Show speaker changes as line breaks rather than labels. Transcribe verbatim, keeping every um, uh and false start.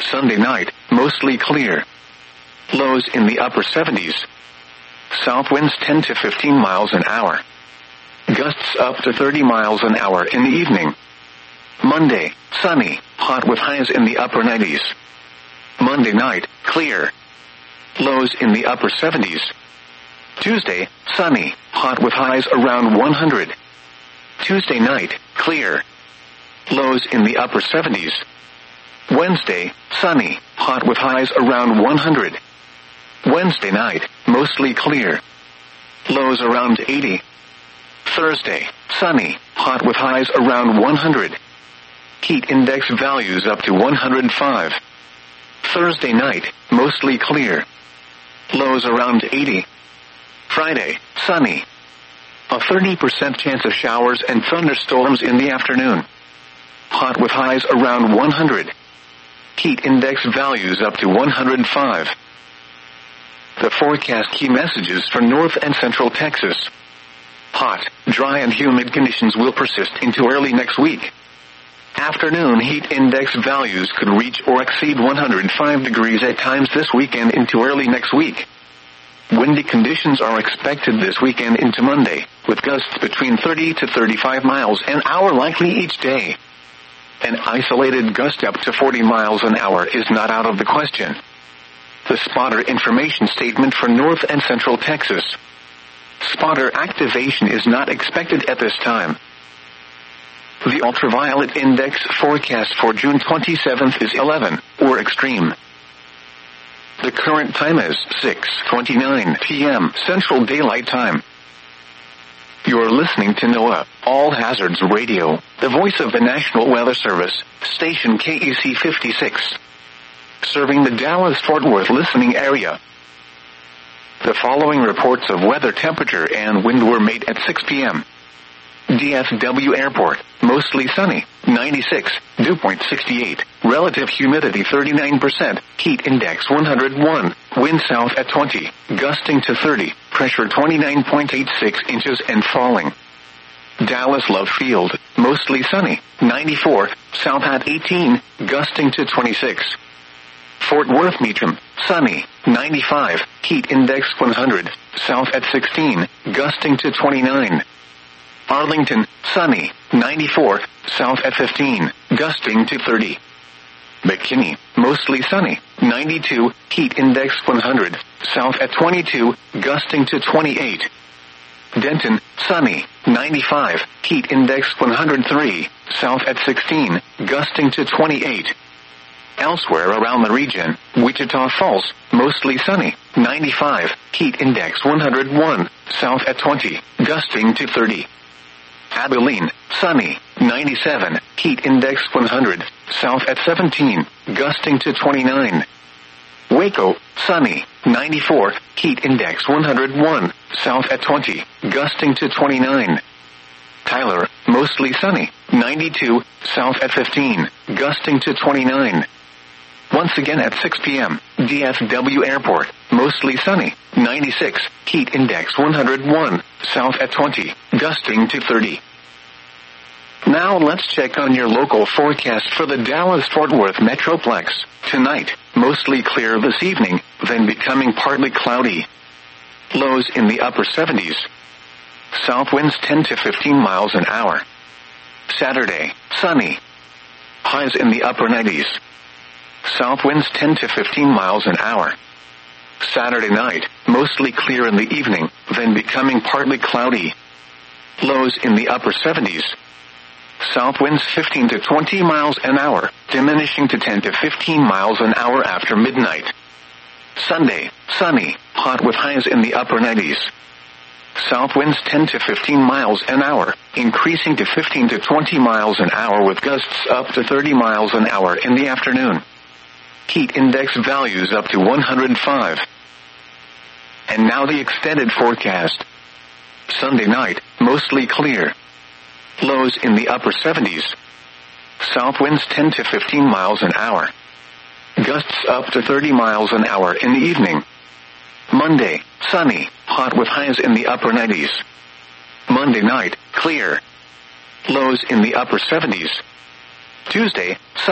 Sunday night, mostly clear. Lows in the upper seventies. South winds ten to fifteen miles an hour. Gusts up to thirty miles an hour in the evening. Monday, sunny, hot with highs in the upper nineties. Monday night, clear. Lows in the upper seventies. Tuesday, sunny, hot with highs around one hundred. Tuesday night, clear. Lows in the upper seventies. Wednesday, sunny, hot with highs around one hundred. Wednesday night, mostly clear. Lows around eighty. Thursday, sunny, hot with highs around one hundred. Heat index values up to one hundred five. Thursday night, mostly clear. Lows around eighty. Friday, sunny. A thirty percent chance of showers and thunderstorms in the afternoon. Hot with highs around one hundred. Heat index values up to one hundred five. The forecast key messages for North and Central Texas. Hot, dry and humid conditions will persist into early next week. Afternoon heat index values could reach or exceed one hundred five degrees at times this weekend into early next week. Windy conditions are expected this weekend into Monday, with gusts between thirty to thirty-five miles an hour likely each day. An isolated gust up to forty miles an hour is not out of the question. The spotter information statement for North and Central Texas. Spotter activation is not expected at this time. The ultraviolet index forecast for June twenty-seventh is eleven, or extreme. The current time is six twenty-nine p.m. Central Daylight Time. You're listening to NOAA, All Hazards Radio, the voice of the National Weather Service, station K E C fifty-six. Serving the Dallas-Fort Worth listening area. The following reports of weather temperature and wind were made at six p.m. D F W Airport, mostly sunny, ninety-six, dew point sixty-eight, relative humidity thirty-nine percent, heat index one hundred one, wind south at twenty, gusting to thirty, pressure twenty-nine point eight six inches and falling. Dallas Love Field, mostly sunny, ninety-four, south at eighteen, gusting to twenty-six. Fort Worth Meacham, sunny, ninety-five, heat index one hundred, south at sixteen, gusting to twenty-nine. Arlington, sunny, ninety-four, south at fifteen, gusting to thirty. McKinney, mostly sunny, ninety-two, heat index one hundred, south at twenty-two, gusting to twenty-eight. Denton, sunny, ninety-five, heat index one hundred three, south at sixteen, gusting to twenty-eight. Elsewhere around the region, Wichita Falls, mostly sunny, ninety-five, heat index one hundred one, south at twenty, gusting to thirty. Abilene, sunny, ninety-seven, heat index one hundred, south at seventeen, gusting to twenty-nine. Waco, sunny, ninety-four, heat index one hundred one, south at twenty, gusting to twenty-nine. Tyler, mostly sunny, ninety-two, south at fifteen, gusting to twenty-nine. Once again at six p.m., D F W Airport, mostly sunny, ninety-six, heat index one hundred one, south at twenty, gusting to thirty. Now let's check on your local forecast for the Dallas-Fort Worth Metroplex. Tonight, mostly clear this evening, then becoming partly cloudy. Lows in the upper seventies. South winds ten to fifteen miles an hour. Saturday, sunny. Highs in the upper nineties. South winds ten to fifteen miles an hour. Saturday night, mostly clear in the evening, then becoming partly cloudy. Lows in the upper seventies. South winds fifteen to twenty miles an hour, diminishing to ten to fifteen miles an hour after midnight. Sunday, sunny, hot with highs in the upper nineties. South winds ten to fifteen miles an hour, increasing to fifteen to twenty miles an hour with gusts up to thirty miles an hour in the afternoon. Heat index values up to one hundred five. And now the extended forecast. Sunday night, mostly clear. Lows in the upper seventies. South winds ten to fifteen miles an hour. Gusts up to thirty miles an hour in the evening. Monday, sunny, hot with highs in the upper nineties. Monday night, clear. Lows in the upper seventies. Tuesday, sunny.